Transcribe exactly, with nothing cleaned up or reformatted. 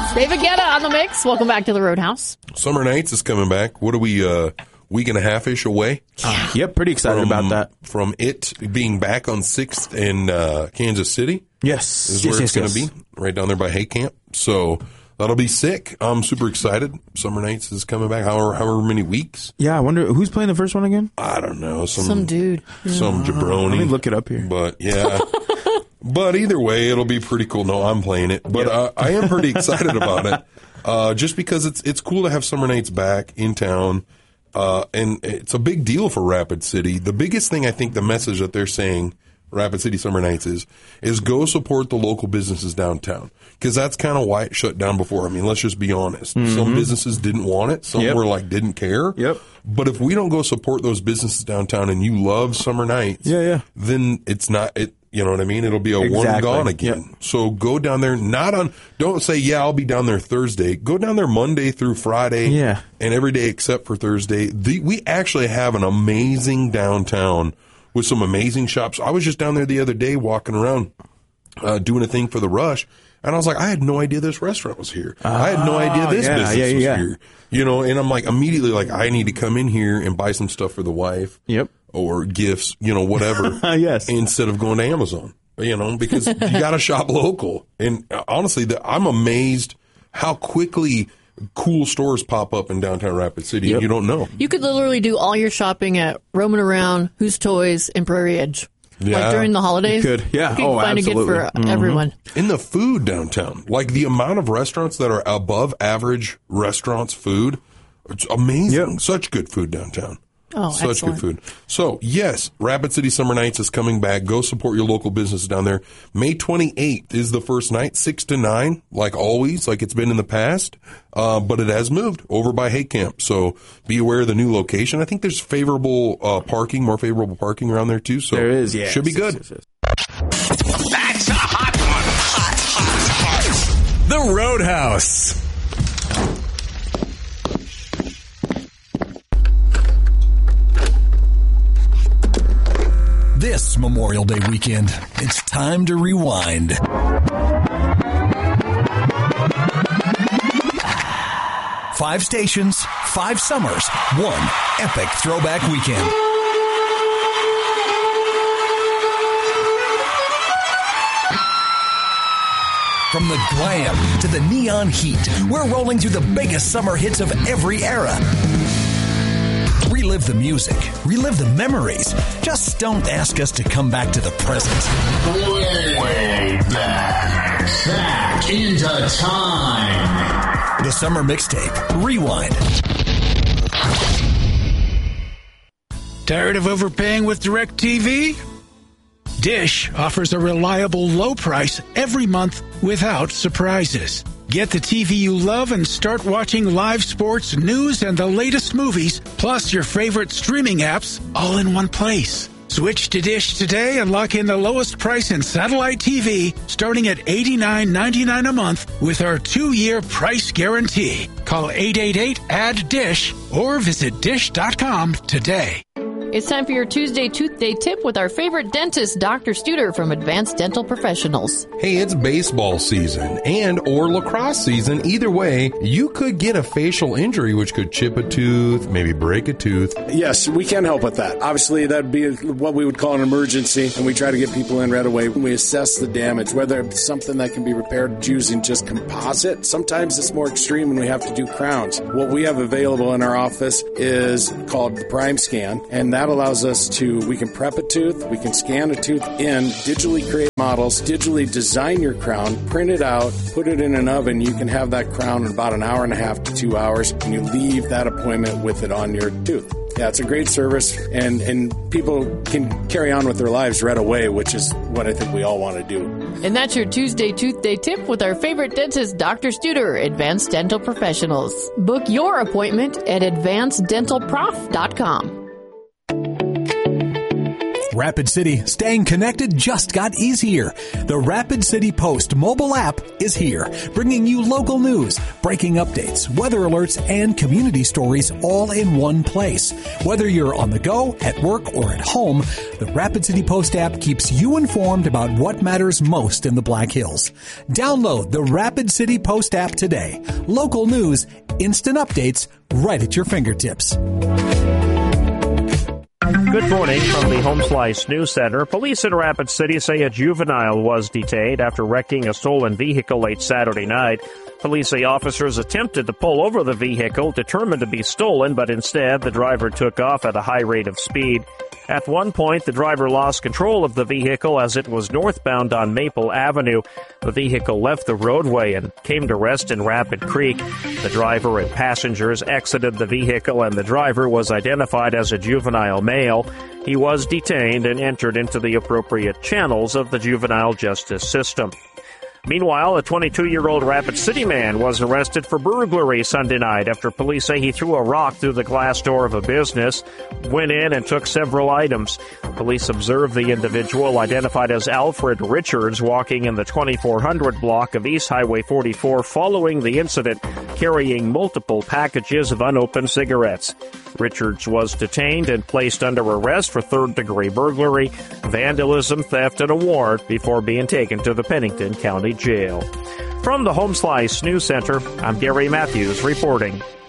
David Guetta on the mix. Welcome back to the Roadhouse. Summer Nights is coming back. What are we, uh, week and a half-ish away? Uh, yep, pretty excited from, about that. From it being back on sixth in uh, Kansas City. Yes. Is yes, where yes, it's going yes. to be, right down there by Hay Camp. So that'll be sick. I'm super excited. Summer Nights is coming back, however, however many weeks. Yeah, I wonder, who's playing the first one again? I don't know. Some, Some dude. Some jabroni. Let me look it up here. But, yeah. But either way, it'll be pretty cool. No, I'm playing it. But uh, I am pretty excited about it. Uh, just because it's it's cool to have Summer Nights back in town. Uh, and it's a big deal for Rapid City. The biggest thing, I think, the message that they're saying, Rapid City Summer Nights is, is go support the local businesses downtown. Because that's kind of why it shut down before. I mean, let's just be honest. Mm-hmm. Some businesses didn't want it. Some yep. were like, didn't care. Yep. But if we don't go support those businesses downtown and you love Summer Nights, yeah, yeah. then it's not, it, you know what I mean? It'll be a exactly. one and gone again. Yep. So go down there, not on, don't say, yeah, I'll be down there Thursday. Go down there Monday through Friday. Yeah. And every day except for Thursday. The, we actually have an amazing downtown with some amazing shops. I was just down there the other day walking around, uh, doing a thing for the Rush. And I was like, I had no idea this restaurant was here. Oh, I had no idea this yeah, business yeah, was yeah. here. You know, and I'm like, immediately like, I need to come in here and buy some stuff for the wife. Yep. Or gifts, you know, whatever. Yes. Instead of going to Amazon, you know, because you got to shop local. And honestly, the, I'm amazed how quickly cool stores pop up in downtown Rapid City. Yep. And you don't know. You could literally do all your shopping at Roaming Around, Who's Toys, and Prairie Edge. Yeah. Like during the holidays. You could, yeah. You could oh, find absolutely. a gift for mm-hmm. everyone. In the food downtown, like the amount of restaurants that are above average restaurants food, it's amazing. Yep. Such good food downtown. Oh, Such excellent. good food. So, yes, Rapid City Summer Nights is coming back. Go support your local businesses down there. May twenty-eighth is the first night, six to nine, like always, like it's been in the past. Uh, but it has moved over by Hay Camp. So be aware of the new location. I think there's favorable uh, parking, more favorable parking around there, too. So there is, yeah. Should be good. That's a hot one. Hot, hot, hot. The Roadhouse. This Memorial Day weekend, it's time to rewind. Five stations, five summers, one epic throwback weekend. From the glam to the neon heat, we're rolling through the biggest summer hits of every era. Relive the music. Relive the memories. Just don't ask us to come back to the present. Way, way back. Back into time. The Summer Mixtape. Rewind. Tired of overpaying with DirecTV? Dish offers a reliable low price every month without surprises. Get the T V you love and start watching live sports, news, and the latest movies, plus your favorite streaming apps, all in one place. Switch to Dish today and lock in the lowest price in satellite T V, starting at eighty-nine ninety-nine a month with our two-year price guarantee. Call eight eight eight, A D D D I S H or visit dish dot com today. It's time for your Tuesday Tooth Day tip with our favorite dentist, Doctor Studer from Advanced Dental Professionals. Hey, it's baseball season and or lacrosse season. Either way, you could get a facial injury which could chip a tooth, maybe break a tooth. Yes, we can help with that. Obviously, that'd be what we would call an emergency, and we try to get people in right away. We assess the damage, whether it's something that can be repaired using just composite. Sometimes it's more extreme and we have to do crowns. What we have available in our office is called the Prime Scan, and that That allows us to, we can prep a tooth, we can scan a tooth in, digitally create models, digitally design your crown, print it out, put it in an oven. You can have that crown in about an hour and a half to two hours, and you leave that appointment with it on your tooth. Yeah, it's a great service, and, and people can carry on with their lives right away, which is what I think we all want to do. And that's your Tuesday Tooth Day tip with our favorite dentist, Doctor Studer, Advanced Dental Professionals. Book your appointment at advanced dental prof dot com. Rapid City, staying connected just got easier. The Rapid City Post mobile app is here, bringing you local news, breaking updates, weather alerts, and community stories all in one place. Whether you're on the go, at work, or at home, the Rapid City Post app keeps you informed about what matters most in the Black Hills. Download the Rapid City Post app today. Local news, instant updates, right at your fingertips. Good morning from the Home Slice News Center. Police in Rapid City say a juvenile was detained after wrecking a stolen vehicle late Saturday night. Police say officers attempted to pull over the vehicle, determined to be stolen, but instead the driver took off at a high rate of speed. At one point, the driver lost control of the vehicle as it was northbound on Maple Avenue. The vehicle left the roadway and came to rest in Rapid Creek. The driver and passengers exited the vehicle, and the driver was identified as a juvenile male. He was detained and entered into the appropriate channels of the juvenile justice system. Meanwhile, a twenty-two-year-old Rapid City man was arrested for burglary Sunday night after police say he threw a rock through the glass door of a business, went in and took several items. Police observed the individual, identified as Alfred Richards, walking in the twenty-four hundred block of East Highway forty-four following the incident, carrying multiple packages of unopened cigarettes. Richards was detained and placed under arrest for third-degree burglary, vandalism, theft, and a warrant before being taken to the Pennington County Jail. From the Home Slice News Center, I'm Gary Matthews reporting.